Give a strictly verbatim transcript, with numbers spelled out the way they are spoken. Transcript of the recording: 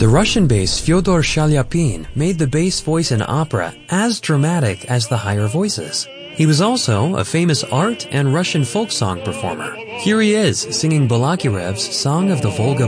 The Russian-based Fyodor Shalyapin made the bass voice in opera as dramatic as the higher voices. He was also a famous art and Russian folk song performer. Here he is singing Balakirev's Song of the Volga